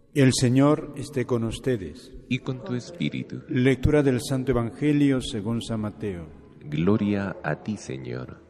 El Señor esté con ustedes. Y con tu espíritu. Lectura del Santo Evangelio según San Mateo. Gloria a ti, Señor.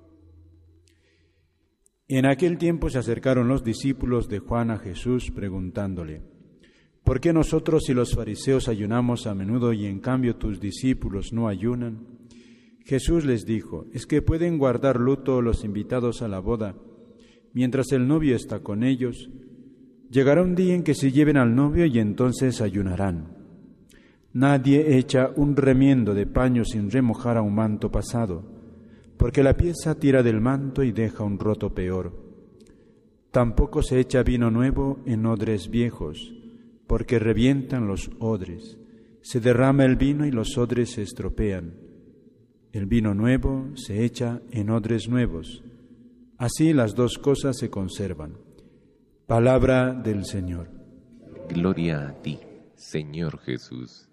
En aquel tiempo se acercaron los discípulos de Juan a Jesús preguntándole: ¿por qué nosotros y los fariseos ayunamos a menudo y en cambio tus discípulos no ayunan? Jesús les dijo: es que pueden guardar luto los invitados a la boda, mientras el novio está con ellos. Llegará un día en que se lleven al novio y entonces ayunarán. Nadie echa un remiendo de paño sin remojar a un manto pasado, porque la pieza tira del manto y deja un roto peor. Tampoco se echa vino nuevo en odres viejos, porque revientan los odres. Se derrama el vino y los odres se estropean. El vino nuevo se echa en odres nuevos. Así las dos cosas se conservan. Palabra del Señor. Gloria a ti, Señor Jesús.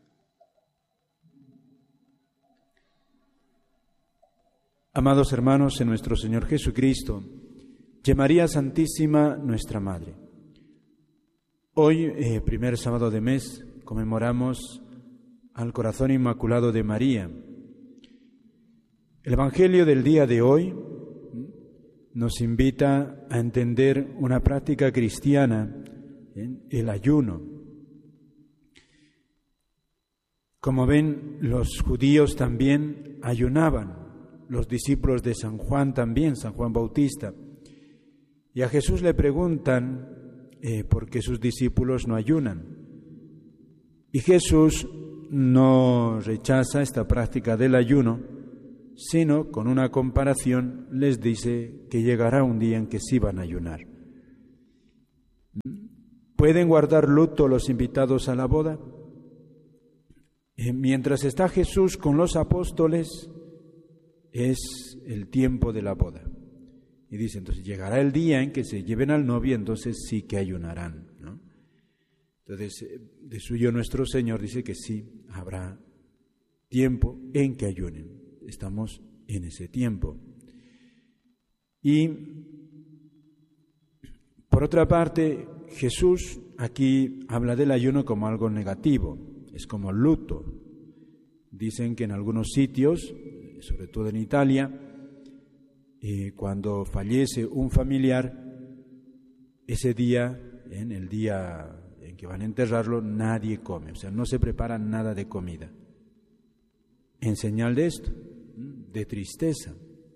Amados hermanos en nuestro Señor Jesucristo, y María Santísima, nuestra Madre. Hoy, primer sábado de mes, conmemoramos al Corazón Inmaculado de María. El Evangelio del día de hoy nos invita a entender una práctica cristiana, el ayuno. Como ven, los judíos también ayunaban, los discípulos de San Juan también, San Juan Bautista. Y a Jesús le preguntan por qué sus discípulos no ayunan. Y Jesús no rechaza esta práctica del ayuno, sino con una comparación les dice que llegará un día en que sí van a ayunar. ¿Pueden guardar luto los invitados a la boda? Mientras está Jesús con los apóstoles, es el tiempo de la boda. Y dice, entonces llegará el día en que se lleven al novio, entonces sí que ayunarán, ¿no? Entonces, de suyo nuestro Señor dice que sí, habrá tiempo en que ayunen. Estamos en ese tiempo. Y, por otra parte, Jesús aquí habla del ayuno como algo negativo, es como luto. Dicen que en algunos sitios, sobre todo en Italia, cuando fallece un familiar, ese día, en el día en que van a enterrarlo, nadie come, o sea, no se prepara nada de comida. En señal de esto, de tristeza.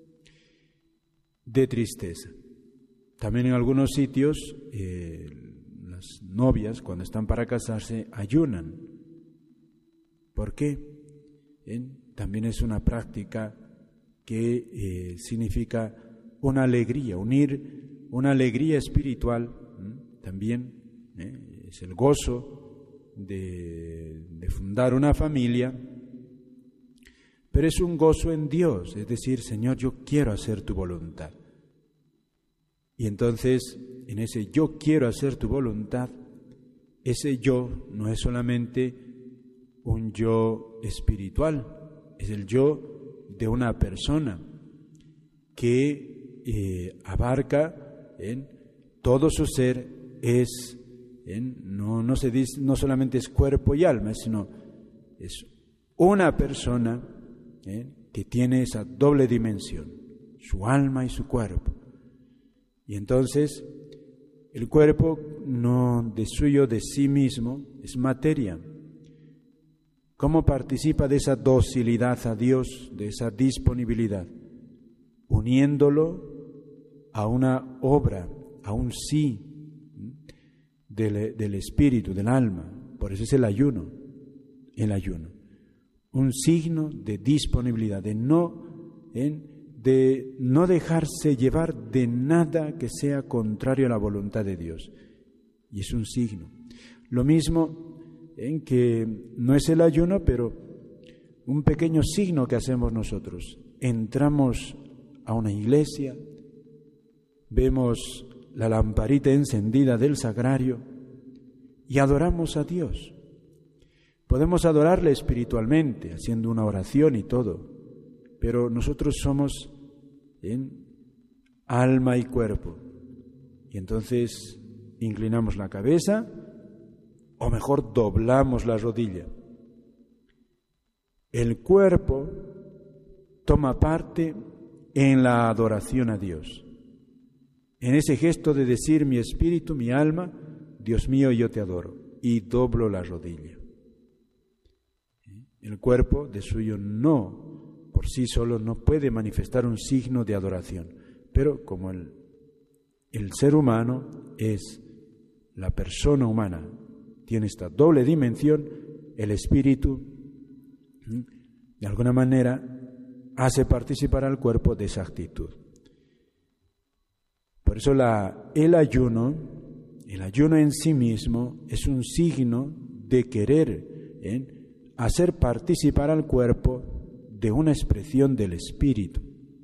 También en algunos sitios, las novias, cuando están para casarse, ayunan. ¿Por qué? También es una práctica que significa una alegría, unir una alegría espiritual, también es el gozo de fundar una familia, pero es un gozo en Dios, es decir, Señor, yo quiero hacer tu voluntad. Y entonces, en ese yo quiero hacer tu voluntad, ese yo no es solamente un yo espiritual, es el yo de una persona que abarca todo su ser, no solamente es cuerpo y alma, sino es una persona que tiene esa doble dimensión, su alma y su cuerpo. Y entonces el cuerpo no de suyo, de sí mismo, es materia. ¿Cómo participa de esa docilidad a Dios, de esa disponibilidad? Uniéndolo a una obra, a un sí del espíritu, del alma. Por eso es el ayuno. Un signo de disponibilidad, de no dejarse llevar de nada que sea contrario a la voluntad de Dios. Y es un signo. Lo mismo en que no es el ayuno, pero un pequeño signo que hacemos nosotros. Entramos a una iglesia, vemos la lamparita encendida del sagrario y adoramos a Dios. Podemos adorarle espiritualmente, haciendo una oración y todo, pero nosotros somos alma y cuerpo. Y entonces inclinamos la cabeza o mejor, doblamos la rodilla. El cuerpo toma parte en la adoración a Dios, en ese gesto de decir mi espíritu, mi alma, Dios mío, yo te adoro, y doblo la rodilla. El cuerpo de suyo no, por sí solo, no puede manifestar un signo de adoración, pero como el ser humano es la persona humana, tiene esta doble dimensión, el espíritu de alguna manera hace participar al cuerpo de esa actitud. Por eso el ayuno en sí mismo es un signo de querer hacer participar al cuerpo de una expresión del espíritu.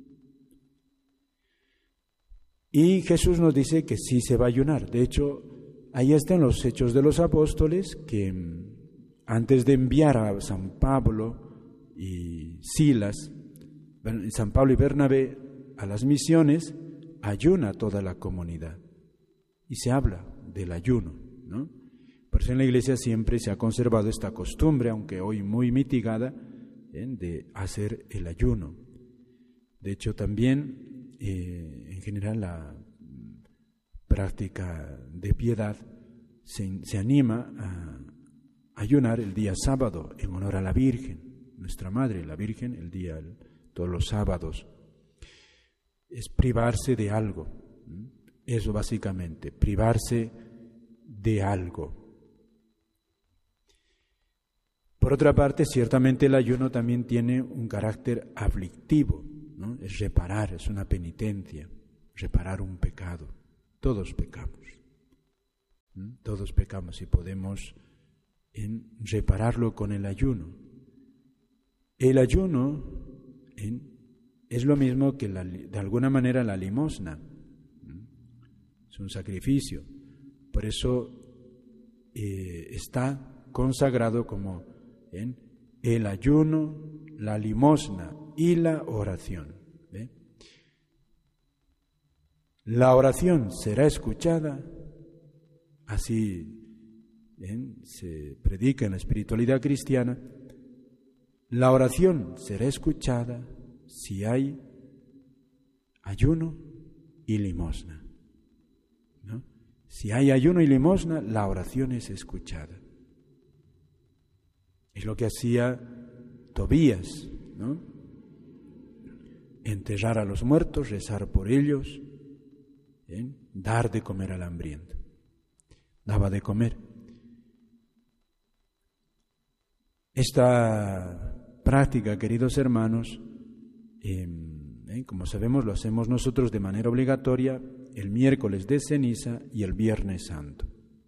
Y Jesús nos dice que sí se va a ayunar. De hecho, ahí están los Hechos de los Apóstoles, que antes de enviar a San Pablo y Silas, San Pablo y Bernabé a las misiones, ayuna toda la comunidad. Y se habla del ayuno, ¿no? Por eso en la Iglesia siempre se ha conservado esta costumbre, aunque hoy muy mitigada, de hacer el ayuno. De hecho, también en general la práctica de piedad se anima a ayunar el día sábado en honor a la Virgen, nuestra Madre, la Virgen, todos los sábados. Es privarse de algo, eso básicamente, privarse de algo. Por otra parte, ciertamente el ayuno también tiene un carácter aflictivo, ¿no? Es reparar, es una penitencia, reparar un pecado. Todos pecamos y podemos repararlo con el ayuno. El ayuno es lo mismo que de alguna manera la limosna, es un sacrificio. Por eso está consagrado como el ayuno, la limosna y la oración. La oración será escuchada, así se predica en la espiritualidad cristiana. La oración será escuchada si hay ayuno y limosna, ¿no? Si hay ayuno y limosna, la oración es escuchada. Es lo que hacía Tobías, ¿no? Enterrar a los muertos, rezar por ellos, dar de comer al hambriento. Daba de comer. Esta práctica, queridos hermanos, como sabemos, lo hacemos nosotros de manera obligatoria el miércoles de ceniza y el viernes santo.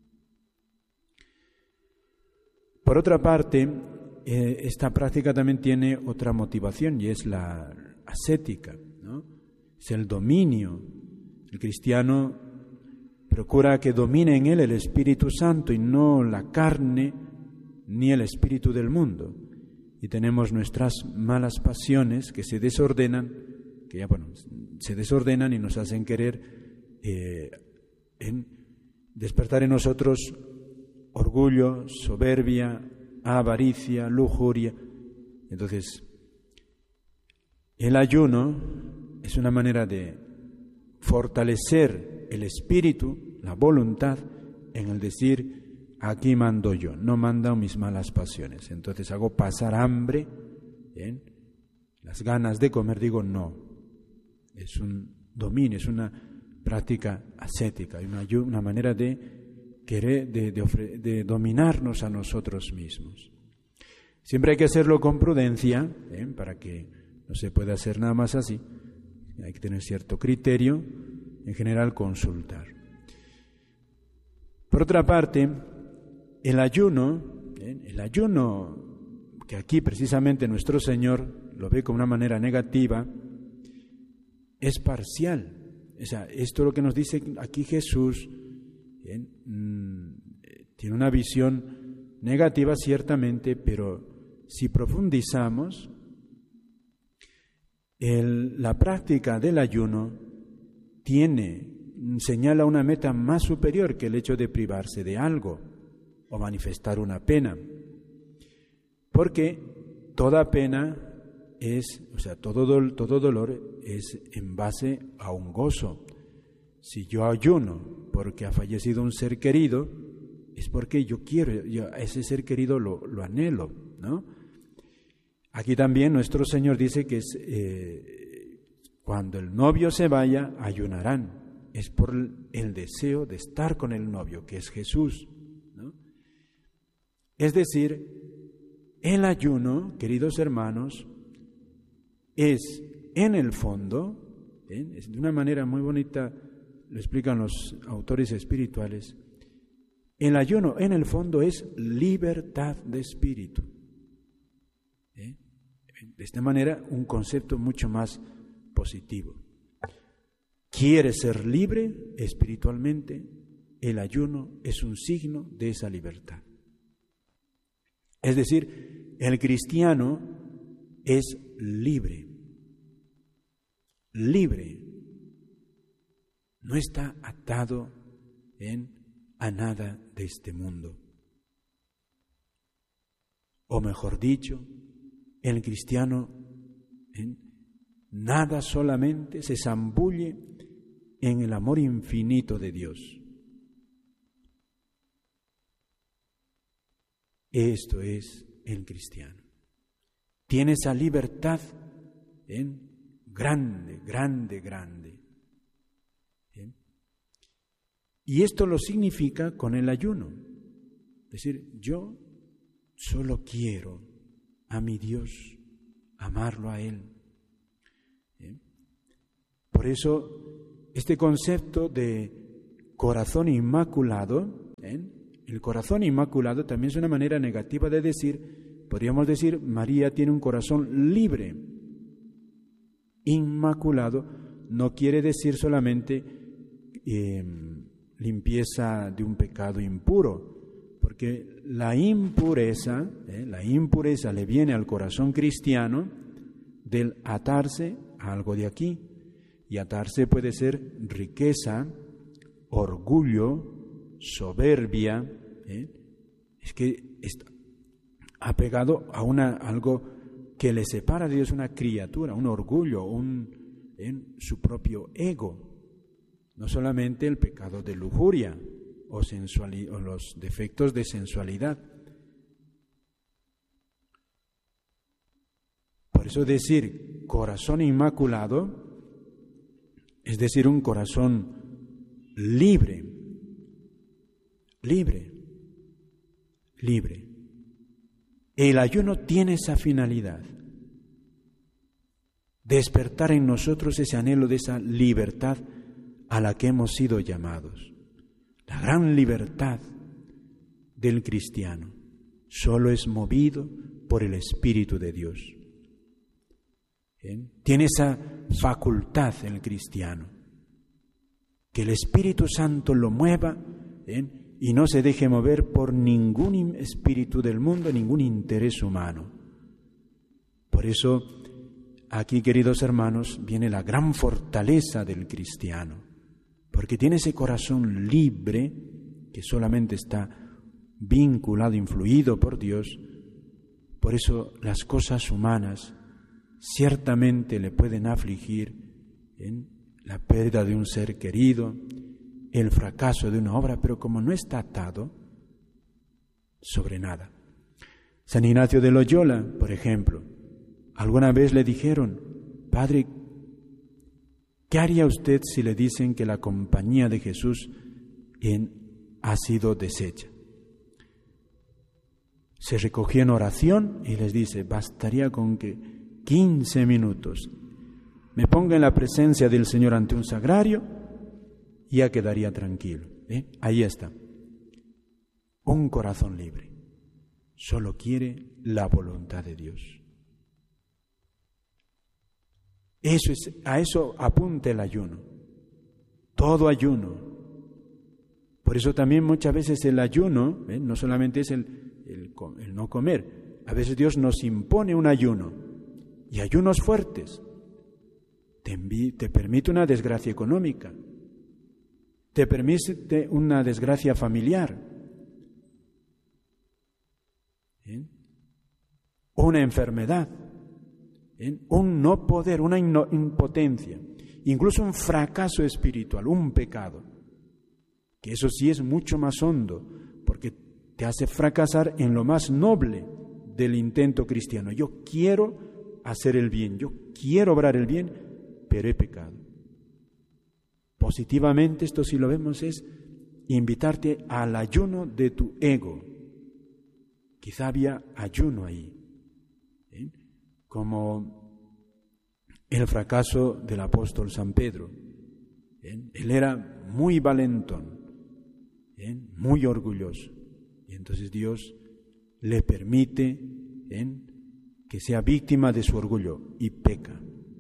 Por otra parte, esta práctica también tiene otra motivación y es la ascética, ¿no? Es el dominio. El cristiano procura que domine en él el Espíritu Santo y no la carne ni el espíritu del mundo. Y tenemos nuestras malas pasiones que se desordenan, se desordenan y nos hacen querer despertar en nosotros orgullo, soberbia, avaricia, lujuria. Entonces, el ayuno es una manera de fortalecer el espíritu, la voluntad, en el decir, aquí mando yo, no mandan mis malas pasiones. Entonces hago pasar hambre, las ganas de comer, digo no. Es un dominio, es una práctica ascética, una manera de querer, de dominarnos a nosotros mismos. Siempre hay que hacerlo con prudencia, para que no se pueda hacer nada más así. Hay que tener cierto criterio, en general consultar. Por otra parte, el ayuno, que aquí precisamente nuestro Señor lo ve como una manera negativa, es parcial. O sea, esto es lo que nos dice aquí Jesús, tiene una visión negativa ciertamente, pero si profundizamos, la práctica del ayuno señala una meta más superior que el hecho de privarse de algo. o manifestar una pena. Porque toda pena todo dolor es en base a un gozo. Si yo ayuno porque ha fallecido un ser querido, es porque yo a ese ser querido lo anhelo, ¿no? Aquí también nuestro Señor dice que cuando el novio se vaya, ayunarán. Es por el deseo de estar con el novio, que es Jesús, ¿no? Es decir, el ayuno, queridos hermanos, es en el fondo, es de una manera muy bonita, lo explican los autores espirituales, el ayuno en el fondo es libertad de espíritu. De esta manera, un concepto mucho más positivo. ¿Quieres ser libre espiritualmente? El ayuno es un signo de esa libertad. Es decir, el cristiano es libre. Libre. No está atado a nada de este mundo. O mejor dicho, el cristiano nada solamente se zambulle en el amor infinito de Dios. Esto es el cristiano. Tiene esa libertad grande, grande, grande. Y esto lo significa con el ayuno. Es decir, yo solo quiero a mi Dios, amarlo a Él. Por eso, este concepto de corazón inmaculado, el corazón inmaculado también es una manera negativa de decir, podríamos decir, María tiene un corazón libre. Inmaculado no quiere decir solamente limpieza de un pecado impuro, porque la impureza le viene al corazón cristiano del atarse a algo de aquí, y atarse puede ser riqueza, orgullo, soberbia, es que está apegado a algo que le separa de Dios, una criatura, un orgullo, su propio ego. No solamente el pecado de lujuria o los defectos de sensualidad. Por eso decir corazón inmaculado es decir un corazón libre, libre, libre. El ayuno tiene esa finalidad, despertar en nosotros ese anhelo de esa libertad a la que hemos sido llamados. La gran libertad del cristiano solo es movido por el Espíritu de Dios. Tiene esa facultad el cristiano, que el Espíritu Santo lo mueva y no se deje mover por ningún espíritu del mundo, ningún interés humano. Por eso, aquí, queridos hermanos, viene la gran fortaleza del cristiano, porque tiene ese corazón libre que solamente está vinculado, influido por Dios. Por eso las cosas humanas ciertamente le pueden afligir, la pérdida de un ser querido, el fracaso de una obra, pero como no está atado sobre nada. San Ignacio de Loyola, por ejemplo, alguna vez le dijeron: Padre, ¿qué haría usted si le dicen que la compañía de Jesús ha sido deshecha? Se recogió en oración y les dice: bastaría con que 15 minutos me ponga en la presencia del Señor ante un sagrario y ya quedaría tranquilo. Ahí está. Un corazón libre. Solo quiere la voluntad de Dios. A eso apunta el ayuno. Todo ayuno. Por eso también muchas veces el ayuno, no solamente es el no comer. A veces Dios nos impone un ayuno. Y ayunos fuertes. Te permite una desgracia económica. Te permite una desgracia familiar. una enfermedad, un no poder, una impotencia, incluso un fracaso espiritual, un pecado, que eso sí es mucho más hondo, porque te hace fracasar en lo más noble del intento cristiano. Yo quiero hacer el bien, yo quiero obrar el bien, pero he pecado. Positivamente, esto si lo vemos es invitarte al ayuno de tu ego. Quizá había ayuno ahí, como el fracaso del apóstol San Pedro. Él era muy valentón, muy orgulloso, y entonces Dios le permite que sea víctima de su orgullo y peca.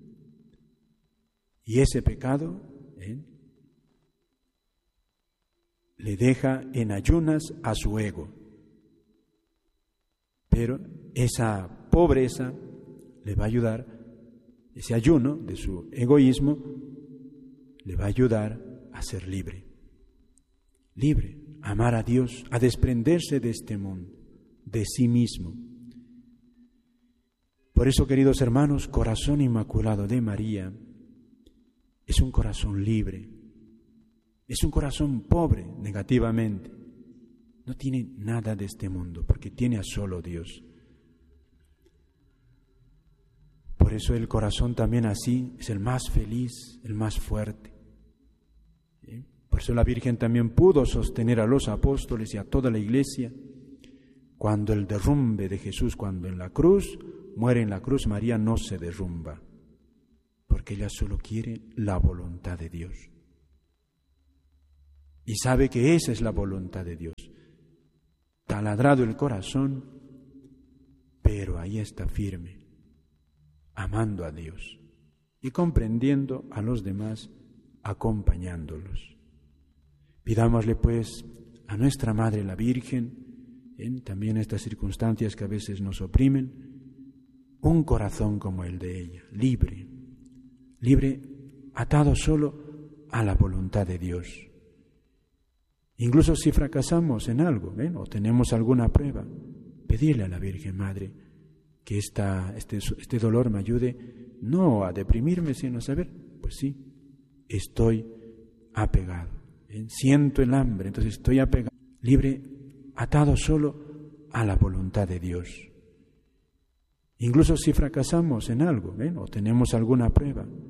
Y ese pecado le deja en ayunas a su ego. Pero esa pobreza le va a ayudar, ese ayuno de su egoísmo le va a ayudar a ser libre. Libre, a amar a Dios, a desprenderse de este mundo, de sí mismo. Por eso, queridos hermanos, corazón inmaculado de María es un corazón libre, es un corazón pobre negativamente, no tiene nada de este mundo porque tiene a solo Dios. Por eso el corazón también así es el más feliz, el más fuerte. Por eso la Virgen también pudo sostener a los apóstoles y a toda la Iglesia cuando el derrumbe de Jesús, cuando en la cruz, muere en la cruz, María no se derrumba, porque ella solo quiere la voluntad de Dios. Y sabe que esa es la voluntad de Dios. Taladrado el corazón, pero ahí está firme, amando a Dios y comprendiendo a los demás, acompañándolos. Pidámosle pues a nuestra Madre la Virgen, también estas circunstancias que a veces nos oprimen, un corazón como el de ella, libre, atado solo a la voluntad de Dios. Incluso si fracasamos en algo, o tenemos alguna prueba, pedirle a la Virgen Madre que este dolor me ayude no a deprimirme, sino a saber, pues sí, estoy apegado, siento el hambre, entonces estoy apegado, libre, atado solo a la voluntad de Dios. Incluso si fracasamos en algo, o tenemos alguna prueba,